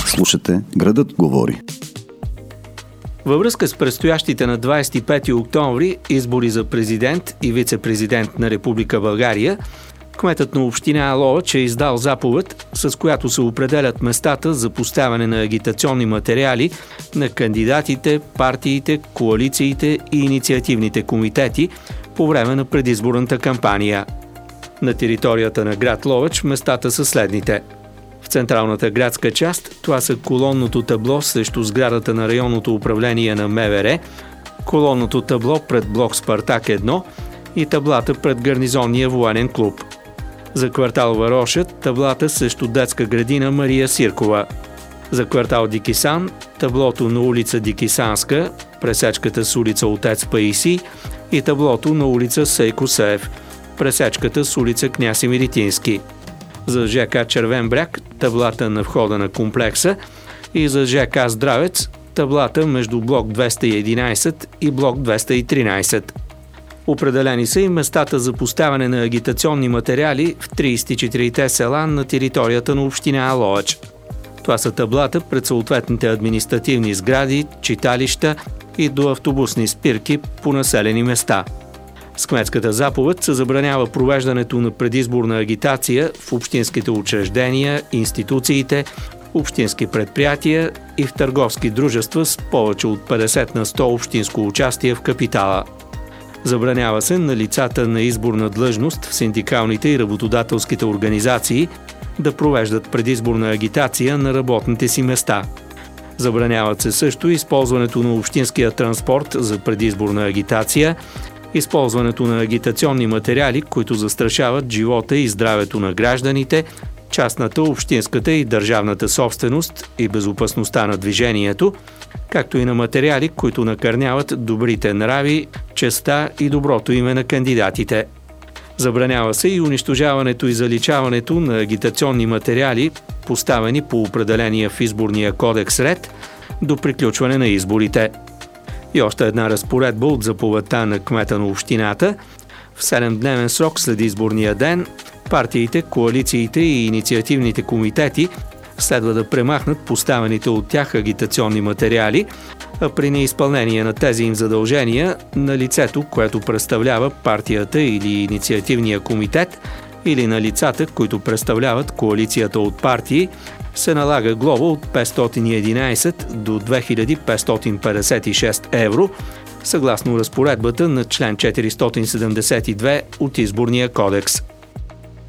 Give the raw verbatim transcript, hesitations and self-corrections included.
Слушате Градът говори. Във връзка с предстоящите на двадесет и пети октомври избори за президент и вице-президент на Република България, кметът на община Ловеч е издал заповед, с която се определят местата за поставяне на агитационни материали на кандидатите, партиите, коалициите и инициативните комитети по време на предизборната кампания. На територията на град Ловеч местата са следните. В централната градска част това са колонното табло срещу сградата на районното управление на МВР, колонното табло пред блок Спартак едно и таблата пред гарнизонния военен клуб. За квартал Варошът таблата срещу детска градина Мария Сиркова. За квартал Дикисан таблото на улица Дикисанска, пресечката с улица Отец Паисий и таблото на улица Сейко Саев, пресечката с улица Княз Емиритински. За ЖК Червен бряг таблата на входа на комплекса и за ЖК Здравец таблата между блок двеста и единадесет и блок двеста и тринадесет. Определени са и местата за поставяне на агитационни материали в тридесет и четирите села на територията на община Ловеч. Това са таблата пред съответните административни сгради, читалища и до автобусни спирки по населени места. С кметската заповед се забранява провеждането на предизборна агитация в общинските учреждения, институциите, общински предприятия и в търговски дружества с повече от петдесет на сто общинско участие в капитала. Забранява се на лицата на изборна длъжност в синдикалните и работодателските организации да провеждат предизборна агитация на работните си места. Забраняват се също използването на общинския транспорт за предизборна агитация, използването на агитационни материали, които застрашават живота и здравето на гражданите, частната, общинската и държавната собственост и безопасността на движението, както и на материали, които накърняват добрите нрави, честта и доброто име на кандидатите. Забранява се и унищожаването и заличаването на агитационни материали, поставени по определения в изборния кодекс ред до приключване на изборите. И още една разпоредба от заповедта на кмета на общината. В седемдневен срок след изборния ден партиите, коалициите и инициативните комитети следва да премахнат поставените от тях агитационни материали, а при неизпълнение на тези им задължения на лицето, което представлява партията или инициативния комитет, или на лицата, които представляват коалицията от партии, се налага глоба от петстотин и единадесет до две хиляди петстотин петдесет и шест евро, съгласно разпоредбата на член четиристотин седемдесет и две от Изборния кодекс.